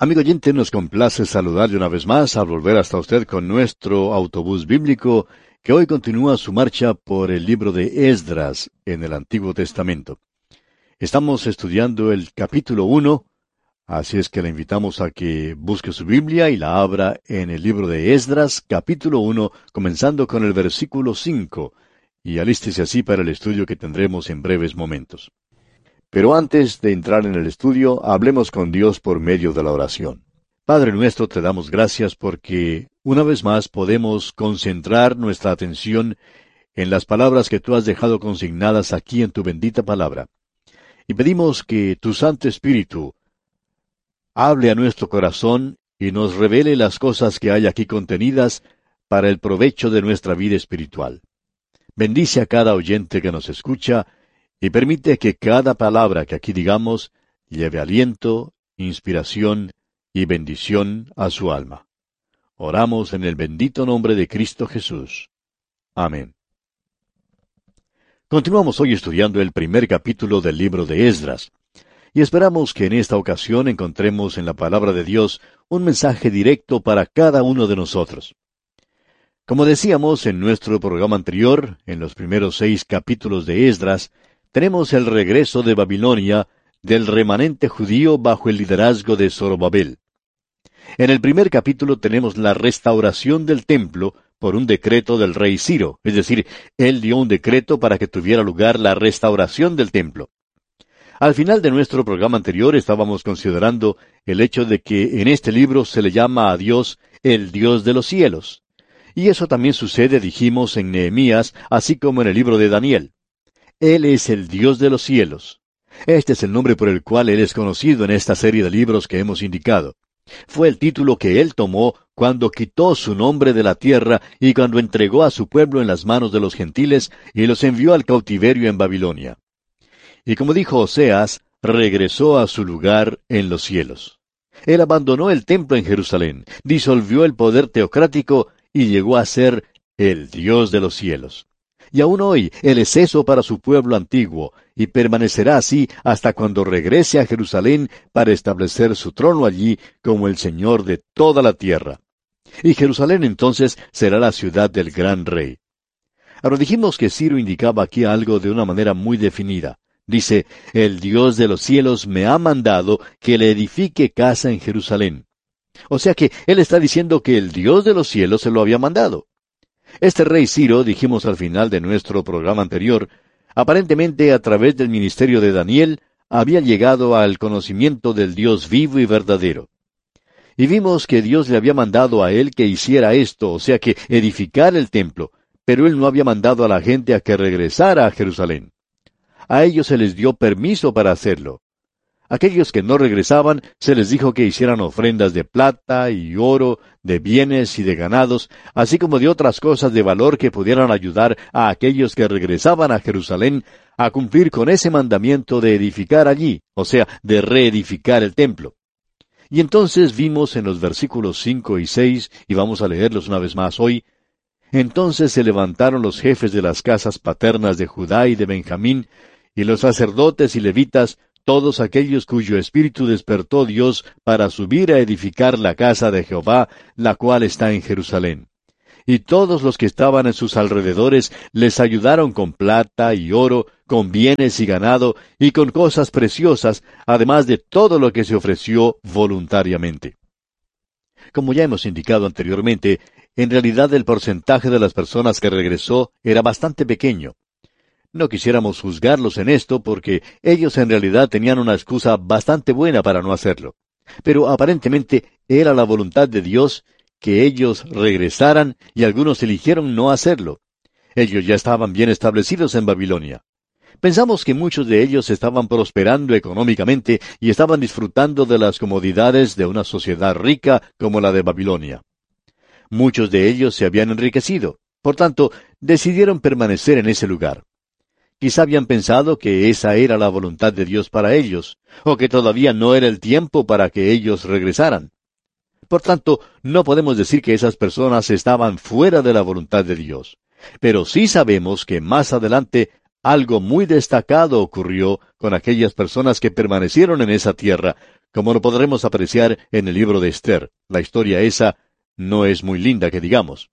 Amigo oyente, nos complace saludarle una vez más al volver hasta usted con nuestro autobús bíblico que hoy continúa su marcha por el libro de Esdras en el Antiguo Testamento. Estamos estudiando el capítulo 1, así es que le invitamos a que busque su Biblia y la abra en el libro de Esdras, capítulo 1, comenzando con el versículo 5, y alístese así para el estudio que tendremos en breves momentos. Pero antes de entrar en el estudio, hablemos con Dios por medio de la oración. Padre nuestro, te damos gracias porque una vez más podemos concentrar nuestra atención en las palabras que tú has dejado consignadas aquí en tu bendita palabra. Y pedimos que tu Santo Espíritu hable a nuestro corazón y nos revele las cosas que hay aquí contenidas para el provecho de nuestra vida espiritual. Bendice a cada oyente que nos escucha y permite que cada palabra que aquí digamos lleve aliento, inspiración y bendición a su alma. Oramos en el bendito nombre de Cristo Jesús. Amén. Continuamos hoy estudiando el primer capítulo del libro de Esdras, y esperamos que en esta ocasión encontremos en la palabra de Dios un mensaje directo para cada uno de nosotros. Como decíamos en nuestro programa anterior, en los primeros 6 capítulos de Esdras, tenemos el regreso de Babilonia del remanente judío bajo el liderazgo de Zorobabel. En el primer capítulo tenemos la restauración del templo por un decreto del rey Ciro, es decir, él dio un decreto para que tuviera lugar la restauración del templo. Al final de nuestro programa anterior estábamos considerando el hecho de que en este libro se le llama a Dios el Dios de los cielos. Y eso también sucede, dijimos, en Nehemías, así como en el libro de Daniel. Él es el Dios de los cielos. Este es el nombre por el cual Él es conocido en esta serie de libros que hemos indicado. Fue el título que Él tomó cuando quitó su nombre de la tierra y cuando entregó a su pueblo en las manos de los gentiles y los envió al cautiverio en Babilonia. Y como dijo Oseas, regresó a su lugar en los cielos. Él abandonó el templo en Jerusalén, disolvió el poder teocrático y llegó a ser el Dios de los cielos. Y aún hoy Él es eso para su pueblo antiguo, y permanecerá así hasta cuando regrese a Jerusalén para establecer su trono allí como el Señor de toda la tierra. Y Jerusalén entonces será la ciudad del gran rey. Ahora dijimos que Ciro indicaba aquí algo de una manera muy definida. Dice, el Dios de los cielos me ha mandado que le edifique casa en Jerusalén. O sea que Él está diciendo que el Dios de los cielos se lo había mandado. Este rey Ciro, dijimos al final de nuestro programa anterior, aparentemente a través del ministerio de Daniel, había llegado al conocimiento del Dios vivo y verdadero. Y vimos que Dios le había mandado a él que hiciera esto, o sea que edificara el templo, pero él no había mandado a la gente a que regresara a Jerusalén. A ellos se les dio permiso para hacerlo. Aquellos que no regresaban, se les dijo que hicieran ofrendas de plata y oro, de bienes y de ganados, así como de otras cosas de valor que pudieran ayudar a aquellos que regresaban a Jerusalén a cumplir con ese mandamiento de edificar allí, o sea, de reedificar el templo. Y entonces vimos en los versículos 5 y 6, y vamos a leerlos una vez más hoy, entonces se levantaron los jefes de las casas paternas de Judá y de Benjamín, y los sacerdotes y levitas, todos aquellos cuyo espíritu despertó Dios para subir a edificar la casa de Jehová, la cual está en Jerusalén. Y todos los que estaban en sus alrededores les ayudaron con plata y oro, con bienes y ganado, y con cosas preciosas, además de todo lo que se ofreció voluntariamente. Como ya hemos indicado anteriormente, en realidad el porcentaje de las personas que regresó era bastante pequeño. No quisiéramos juzgarlos en esto porque ellos en realidad tenían una excusa bastante buena para no hacerlo. Pero aparentemente era la voluntad de Dios que ellos regresaran y algunos eligieron no hacerlo. Ellos ya estaban bien establecidos en Babilonia. Pensamos que muchos de ellos estaban prosperando económicamente y estaban disfrutando de las comodidades de una sociedad rica como la de Babilonia. Muchos de ellos se habían enriquecido, por tanto, decidieron permanecer en ese lugar. Quizá habían pensado que esa era la voluntad de Dios para ellos, o que todavía no era el tiempo para que ellos regresaran. Por tanto, no podemos decir que esas personas estaban fuera de la voluntad de Dios. Pero sí sabemos que más adelante algo muy destacado ocurrió con aquellas personas que permanecieron en esa tierra, como lo podremos apreciar en el libro de Esther. La historia esa no es muy linda, que digamos.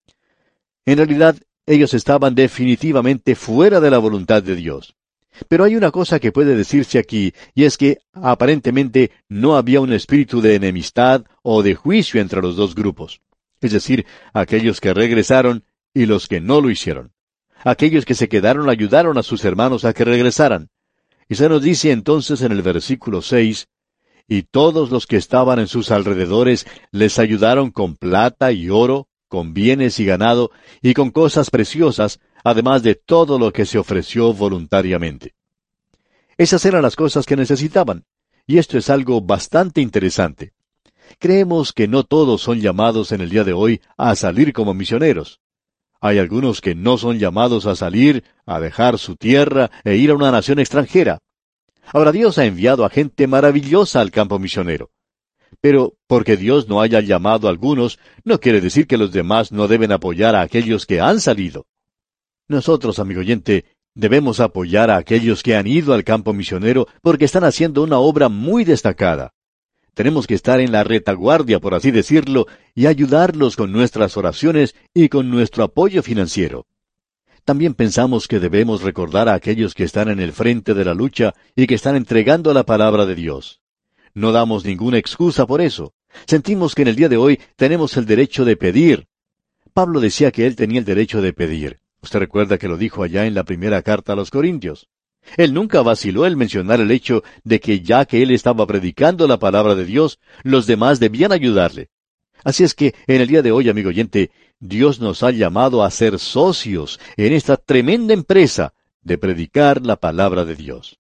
En realidad, ellos estaban definitivamente fuera de la voluntad de Dios. Pero hay una cosa que puede decirse aquí, y es que aparentemente no había un espíritu de enemistad o de juicio entre los dos grupos. Es decir, aquellos que regresaron y los que no lo hicieron. Aquellos que se quedaron ayudaron a sus hermanos a que regresaran. Y se nos dice entonces en el versículo 6, y todos los que estaban en sus alrededores les ayudaron con plata y oro, con bienes y ganado, y con cosas preciosas, además de todo lo que se ofreció voluntariamente. Esas eran las cosas que necesitaban, y esto es algo bastante interesante. Creemos que no todos son llamados en el día de hoy a salir como misioneros. Hay algunos que no son llamados a salir, a dejar su tierra e ir a una nación extranjera. Ahora Dios ha enviado a gente maravillosa al campo misionero. Pero porque Dios no haya llamado a algunos, no quiere decir que los demás no deben apoyar a aquellos que han salido. Nosotros, amigo oyente, debemos apoyar a aquellos que han ido al campo misionero porque están haciendo una obra muy destacada. Tenemos que estar en la retaguardia, por así decirlo, y ayudarlos con nuestras oraciones y con nuestro apoyo financiero. También pensamos que debemos recordar a aquellos que están en el frente de la lucha y que están entregando la palabra de Dios. No damos ninguna excusa por eso. Sentimos que en el día de hoy tenemos el derecho de pedir. Pablo decía que él tenía el derecho de pedir. Usted recuerda que lo dijo allá en la primera carta a los Corintios. Él nunca vaciló en mencionar el hecho de que ya que él estaba predicando la palabra de Dios, los demás debían ayudarle. Así es que en el día de hoy, amigo oyente, Dios nos ha llamado a ser socios en esta tremenda empresa de predicar la palabra de Dios.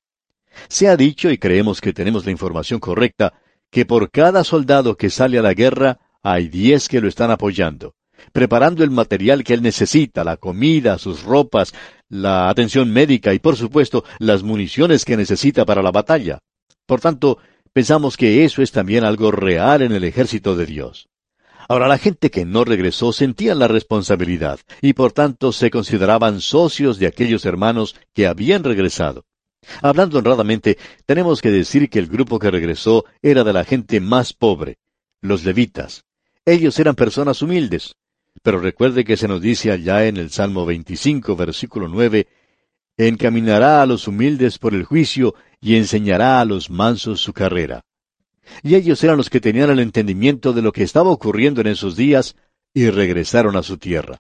Se ha dicho, y creemos que tenemos la información correcta, que por cada soldado que sale a la guerra, hay 10 que lo están apoyando, preparando el material que él necesita, la comida, sus ropas, la atención médica y, por supuesto, las municiones que necesita para la batalla. Por tanto, pensamos que eso es también algo real en el ejército de Dios. Ahora, la gente que no regresó sentían la responsabilidad, y por tanto se consideraban socios de aquellos hermanos que habían regresado. Hablando honradamente, tenemos que decir que el grupo que regresó era de la gente más pobre, los levitas. Ellos eran personas humildes. Pero recuerde que se nos dice allá en el Salmo 25, versículo 9, encaminará a los humildes por el juicio y enseñará a los mansos su carrera. Y ellos eran los que tenían el entendimiento de lo que estaba ocurriendo en esos días y regresaron a su tierra.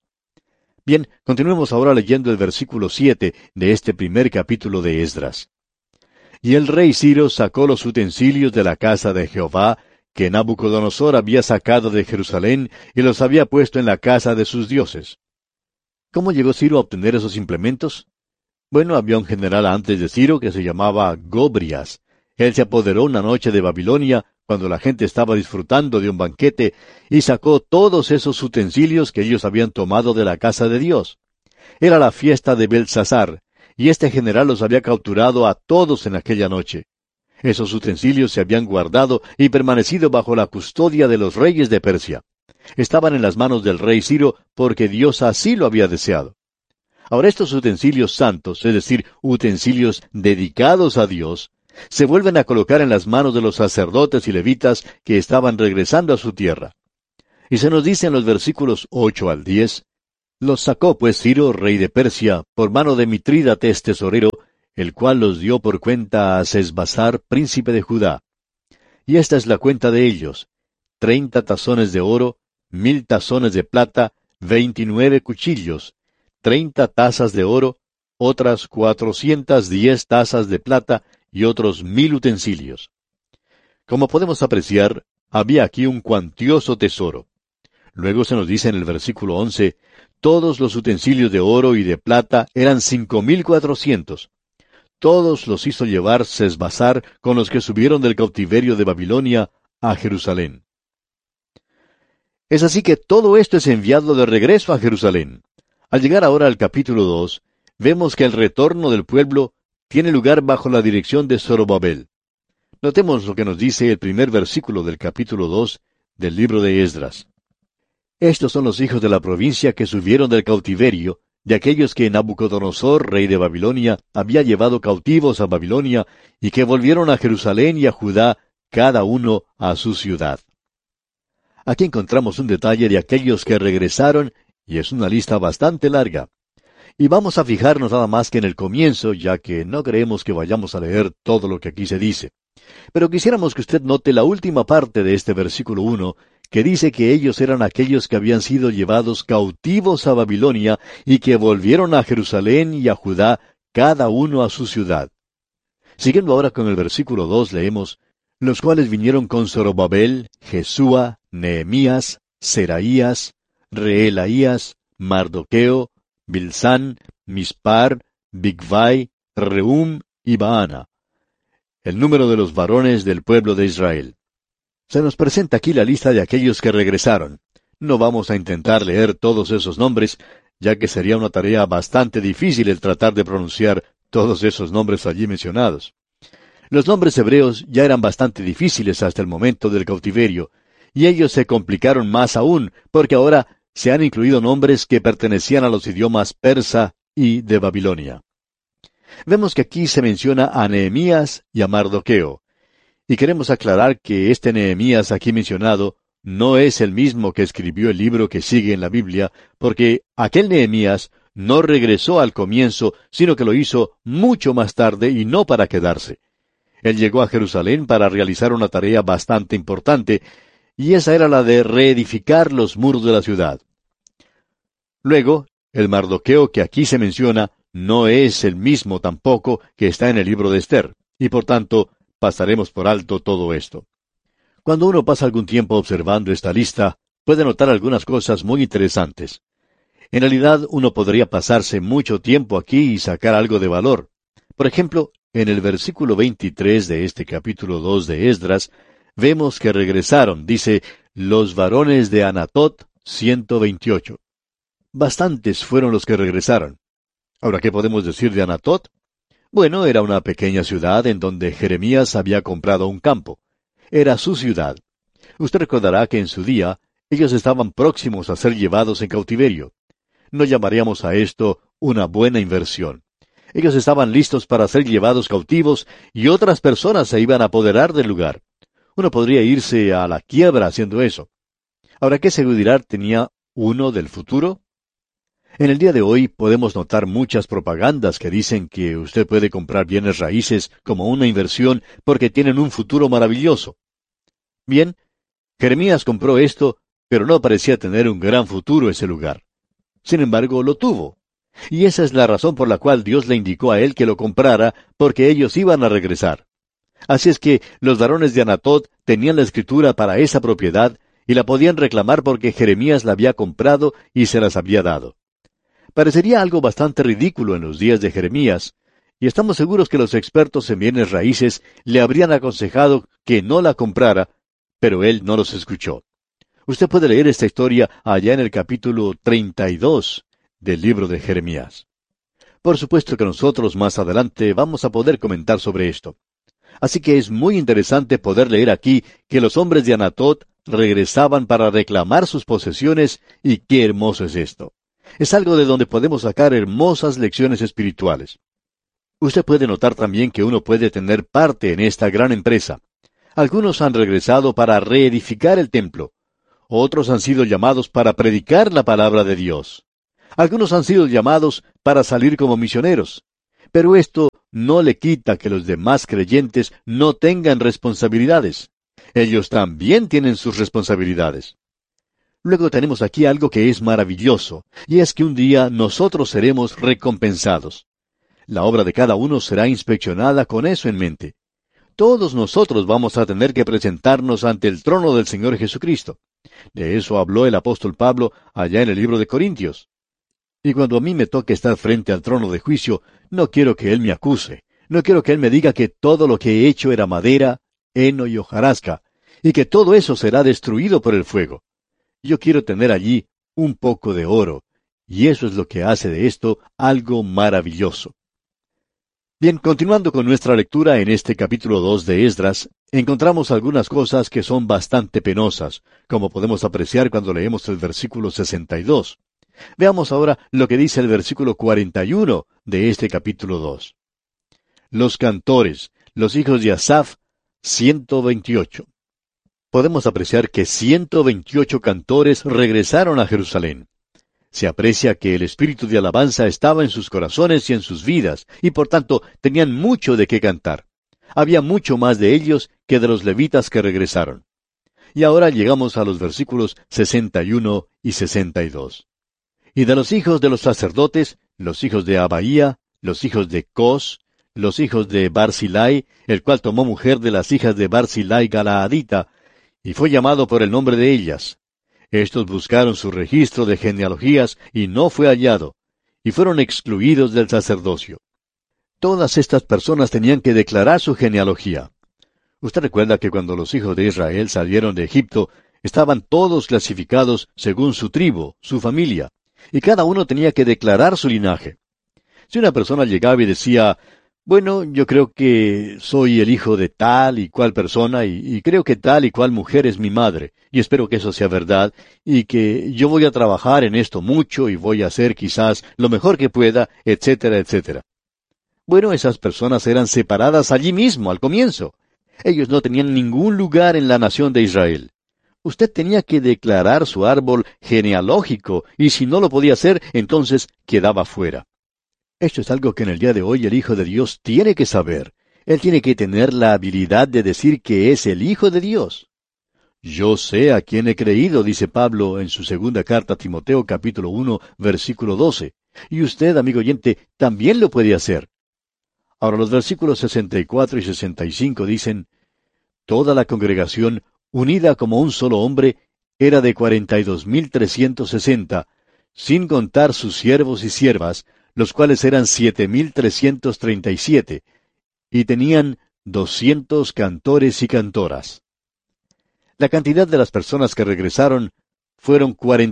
Bien, continuemos ahora leyendo el versículo 7 de este primer capítulo de Esdras. Y el rey Ciro sacó los utensilios de la casa de Jehová, que Nabucodonosor había sacado de Jerusalén, y los había puesto en la casa de sus dioses. ¿Cómo llegó Ciro a obtener esos implementos? Bueno, había un general antes de Ciro que se llamaba Gobrias. Él se apoderó una noche de Babilonia, cuando la gente estaba disfrutando de un banquete, y sacó todos esos utensilios que ellos habían tomado de la casa de Dios. Era la fiesta de Belsasar, y este general los había capturado a todos en aquella noche. Esos utensilios se habían guardado y permanecido bajo la custodia de los reyes de Persia. Estaban en las manos del rey Ciro porque Dios así lo había deseado. Ahora estos utensilios santos, es decir, utensilios dedicados a Dios, se vuelven a colocar en las manos de los sacerdotes y levitas que estaban regresando a su tierra. Y se nos dice en los versículos 8 al 10, los sacó pues Ciro, rey de Persia, por mano de Mitrídates tesorero, el cual los dio por cuenta a Sesbazar, príncipe de Judá. Y esta es la cuenta de ellos: 30 tazones de oro, 1000 tazones de plata, 29 cuchillos, 30 tazas de oro, otras 410 tazas de plata y otros 1000 utensilios. Como podemos apreciar, había aquí un cuantioso tesoro. Luego se nos dice en el versículo 11, todos los utensilios de oro y de plata eran 5400. Todos los hizo llevar Sesbazar con los que subieron del cautiverio de Babilonia a Jerusalén. Es así que todo esto es enviado de regreso a Jerusalén. Al llegar ahora al capítulo 2, vemos que el retorno del pueblo tiene lugar bajo la dirección de Zorobabel. Notemos lo que nos dice el primer versículo del capítulo 2 del libro de Esdras. Estos son los hijos de la provincia que subieron del cautiverio, de aquellos que Nabucodonosor, rey de Babilonia, había llevado cautivos a Babilonia, y que volvieron a Jerusalén y a Judá, cada uno a su ciudad. Aquí encontramos un detalle de aquellos que regresaron, y es una lista bastante larga. Y vamos a fijarnos nada más que en el comienzo, ya que no creemos que vayamos a leer todo lo que aquí se dice. Pero quisiéramos que usted note la última parte de este versículo 1, que dice que ellos eran aquellos que habían sido llevados cautivos a Babilonia y que volvieron a Jerusalén y a Judá, cada uno a su ciudad. Siguiendo ahora con el versículo 2, leemos, los cuales vinieron con Zorobabel, Jesúa, Nehemías, Seraías, Reelaías, Mardoqueo, Bilsán, Mispar, Bigvai, Rehum y Baana. El número de los varones del pueblo de Israel. Se nos presenta aquí la lista de aquellos que regresaron. No vamos a intentar leer todos esos nombres, ya que sería una tarea bastante difícil el tratar de pronunciar todos esos nombres allí mencionados. Los nombres hebreos ya eran bastante difíciles hasta el momento del cautiverio, y ellos se complicaron más aún, porque ahora se han incluido nombres que pertenecían a los idiomas persa y de Babilonia. Vemos que aquí se menciona a Nehemías y a Mardoqueo, y queremos aclarar que este Nehemías aquí mencionado no es el mismo que escribió el libro que sigue en la Biblia, porque aquel Nehemías no regresó al comienzo, sino que lo hizo mucho más tarde y no para quedarse. Él llegó a Jerusalén para realizar una tarea bastante importante, y esa era la de reedificar los muros de la ciudad. Luego, el Mardoqueo que aquí se menciona no es el mismo tampoco que está en el libro de Esther, y por tanto pasaremos por alto todo esto. Cuando uno pasa algún tiempo observando esta lista, puede notar algunas cosas muy interesantes. En realidad, uno podría pasarse mucho tiempo aquí y sacar algo de valor. Por ejemplo, en el versículo 23 de este capítulo 2 de Esdras, vemos que regresaron, dice, los varones de Anatot, 128. Bastantes fueron los que regresaron. Ahora, ¿qué podemos decir de Anatot? Bueno, era una pequeña ciudad en donde Jeremías había comprado un campo. Era su ciudad. Usted recordará que en su día ellos estaban próximos a ser llevados en cautiverio. No llamaríamos a esto una buena inversión. Ellos estaban listos para ser llevados cautivos y otras personas se iban a apoderar del lugar. Uno podría irse a la quiebra haciendo eso. Ahora, ¿qué seguridad tenía uno del futuro? En el día de hoy podemos notar muchas propagandas que dicen que usted puede comprar bienes raíces como una inversión porque tienen un futuro maravilloso. Bien, Jeremías compró esto, pero no parecía tener un gran futuro ese lugar. Sin embargo, lo tuvo. Y esa es la razón por la cual Dios le indicó a él que lo comprara, porque ellos iban a regresar. Así es que los varones de Anatot tenían la escritura para esa propiedad y la podían reclamar porque Jeremías la había comprado y se las había dado. Parecería algo bastante ridículo en los días de Jeremías, y estamos seguros que los expertos en bienes raíces le habrían aconsejado que no la comprara, pero él no los escuchó. Usted puede leer esta historia allá en el capítulo 32 del libro de Jeremías. Por supuesto que nosotros más adelante vamos a poder comentar sobre esto. Así que es muy interesante poder leer aquí que los hombres de Anatot regresaban para reclamar sus posesiones, y qué hermoso es esto. Es algo de donde podemos sacar hermosas lecciones espirituales. Usted puede notar también que uno puede tener parte en esta gran empresa. Algunos han regresado para reedificar el templo. Otros han sido llamados para predicar la palabra de Dios. Algunos han sido llamados para salir como misioneros. Pero esto no le quita que los demás creyentes no tengan responsabilidades. Ellos también tienen sus responsabilidades. Luego tenemos aquí algo que es maravilloso, y es que un día nosotros seremos recompensados. La obra de cada uno será inspeccionada con eso en mente. Todos nosotros vamos a tener que presentarnos ante el trono del Señor Jesucristo. De eso habló el apóstol Pablo allá en el libro de Corintios. Y cuando a mí me toque estar frente al trono de juicio, no quiero que Él me acuse. No quiero que Él me diga que todo lo que he hecho era madera, heno y hojarasca, y que todo eso será destruido por el fuego. Yo quiero tener allí un poco de oro, y eso es lo que hace de esto algo maravilloso. Bien, continuando con nuestra lectura en este capítulo 2 de Esdras, encontramos algunas cosas que son bastante penosas, como podemos apreciar cuando leemos el versículo 62. Veamos ahora lo que dice el versículo 41 de este capítulo 2. Los cantores, los hijos de Asaf, 128. Podemos apreciar que 128 cantores regresaron a Jerusalén. Se aprecia que el espíritu de alabanza estaba en sus corazones y en sus vidas, y por tanto tenían mucho de qué cantar. Había mucho más de ellos que de los levitas que regresaron. Y ahora llegamos a los versículos 61 y 62. Y de los hijos de los sacerdotes, los hijos de Abaía, los hijos de Cos, los hijos de Barzilai, el cual tomó mujer de las hijas de Barzilai Galaadita, y fue llamado por el nombre de ellas. Estos buscaron su registro de genealogías y no fue hallado, y fueron excluidos del sacerdocio. Todas estas personas tenían que declarar su genealogía. Usted recuerda que cuando los hijos de Israel salieron de Egipto, estaban todos clasificados según su tribu, su familia, y cada uno tenía que declarar su linaje. Si una persona llegaba y decía, bueno, yo creo que soy el hijo de tal y cual persona, y creo que tal y cual mujer es mi madre, y espero que eso sea verdad, y que yo voy a trabajar en esto mucho y voy a hacer quizás lo mejor que pueda, etcétera, etcétera. Bueno, esas personas eran separadas allí mismo, al comienzo. Ellos no tenían ningún lugar en la nación de Israel. Usted tenía que declarar su árbol genealógico, y si no lo podía hacer, entonces quedaba fuera. Esto es algo que en el día de hoy el Hijo de Dios tiene que saber. Él tiene que tener la habilidad de decir que es el Hijo de Dios. Yo sé a quién he creído, dice Pablo en su segunda carta a Timoteo, capítulo 1, versículo 12. Y usted, amigo oyente, también lo puede hacer. Ahora los versículos 64 y 65 dicen, toda la congregación, unida como un solo hombre, era de 42,360, sin contar sus siervos y siervas, los cuales eran 7,337, y tenían 200 cantores y cantoras. La cantidad de las personas que regresaron fueron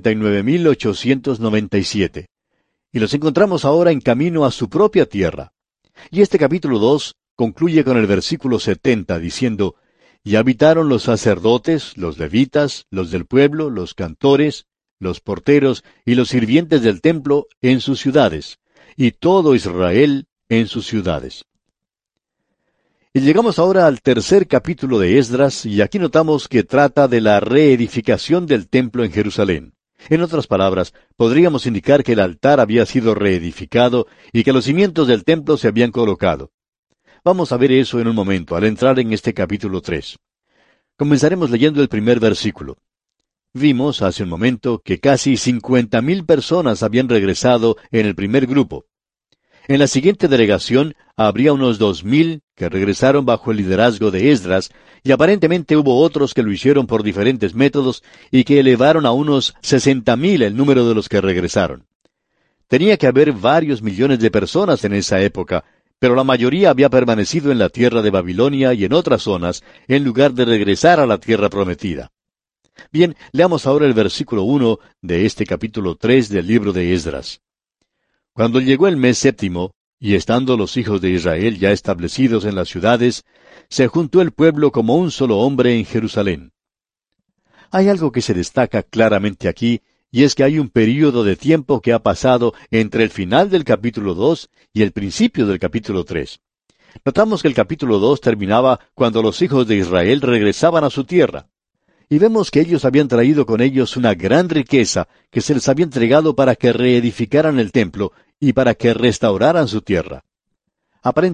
49,897, y los encontramos ahora en camino a su propia tierra. Y este capítulo 2 concluye con el versículo 70, diciendo, y habitaron los sacerdotes, los levitas, los del pueblo, los cantores, los porteros y los sirvientes del templo en sus ciudades, y todo Israel en sus ciudades. Y llegamos ahora al tercer capítulo de Esdras, y aquí notamos que trata de la reedificación del templo en Jerusalén. En otras palabras, podríamos indicar que el altar había sido reedificado y que los cimientos del templo se habían colocado. Vamos a ver eso en un momento, al entrar en este capítulo 3. Comenzaremos leyendo el primer versículo. Vimos hace un momento que casi 50,000 personas habían regresado en el primer grupo. En la siguiente delegación habría unos 2,000 que regresaron bajo el liderazgo de Esdras, y aparentemente hubo otros que lo hicieron por diferentes métodos y que elevaron a unos 60,000 el número de los que regresaron. Tenía que haber varios millones de personas en esa época, pero la mayoría había permanecido en la tierra de Babilonia y en otras zonas, en lugar de regresar a la tierra prometida. Bien, leamos ahora el versículo 1 de este capítulo 3 del libro de Esdras. Cuando llegó el mes séptimo, y estando los hijos de Israel ya establecidos en las ciudades, se juntó el pueblo como un solo hombre en Jerusalén. Hay algo que se destaca claramente aquí, y es que hay un período de tiempo que ha pasado entre el final del capítulo 2 y el principio del capítulo 3. Notamos que el capítulo 2 terminaba cuando los hijos de Israel regresaban a su tierra. Y vemos que ellos habían traído con ellos una gran riqueza que se les había entregado para que reedificaran el templo y para que restauraran su tierra.